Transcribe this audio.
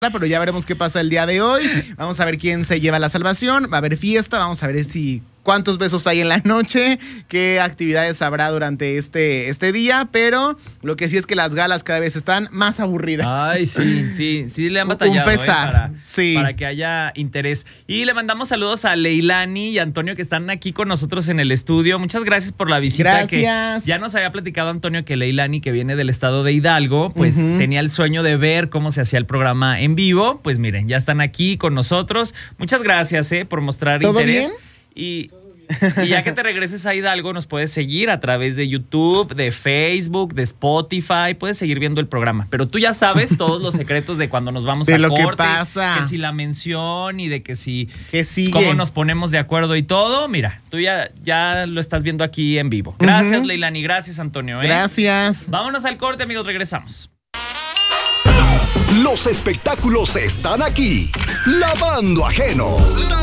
pero ya veremos qué pasa el día de hoy. Vamos a ver quién se lleva la salvación. Va a haber fiesta, vamos a ver cuántos besos hay en la noche, qué actividades habrá durante este día, pero lo que sí es que las galas cada vez están más aburridas. Ay, sí le han batallado para que haya interés. Y le mandamos saludos a Leilani y Antonio que están aquí con nosotros en el estudio. Muchas gracias por la visita. Gracias. Que ya nos había platicado Antonio que Leilani, que viene del estado de Hidalgo, pues tenía el sueño de ver cómo se hacía el programa en vivo. Pues miren, ya están aquí con nosotros. Muchas gracias por mostrar interés. ¿Bien? Y ya que te regreses a Hidalgo, nos puedes seguir a través de YouTube, de Facebook, de Spotify. Puedes seguir viendo el programa. Pero tú ya sabes todos los secretos de cuando nos vamos de a lo corte. Que pasa. Que si la mención y de que si... ¿Qué sigue? Cómo nos ponemos de acuerdo y todo. Mira, tú ya lo estás viendo aquí en vivo. Gracias, Leilani. Gracias, Antonio. Gracias. Vámonos al corte, amigos. Regresamos. Los espectáculos están aquí. Lavando Ajeno.